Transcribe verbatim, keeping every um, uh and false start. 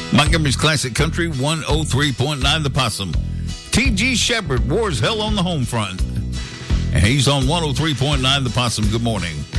Montgomery's Classic Country, one oh three point nine The Possum. T G Shepherd, War's Hell on the Home Front. And he's on one oh three point nine The Possum. Good morning.